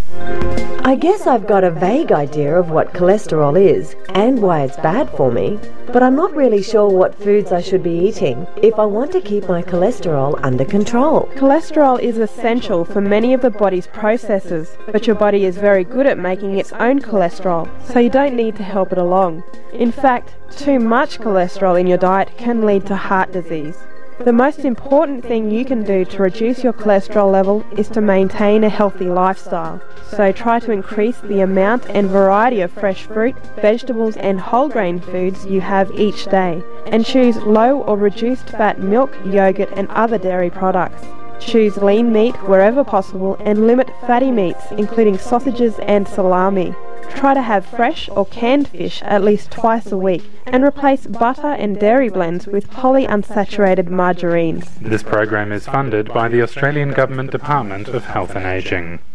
I guess I've got a vague idea of what cholesterol is and why it's bad for me, but I'm not really sure what foods I should be eating if I want to keep my cholesterol under control. Cholesterol is essential for many of the body's processes, but your body is very good at making its own cholesterol, so you don't need to help it along. In fact, too much cholesterol in your diet can lead to heart disease. The most important thing you can do to reduce your cholesterol level is to maintain a healthy lifestyle. So try to increase the amount and variety of fresh fruit, vegetables and whole grain foods you have each day, and choose low or reduced fat milk, yogurt and other dairy products. Choose lean meat wherever possible and limit fatty meats, including sausages and salami. Try to have fresh or canned fish at least twice a week and replace butter and dairy blends with polyunsaturated margarines. This program is funded by the Australian Government Department of Health and Ageing.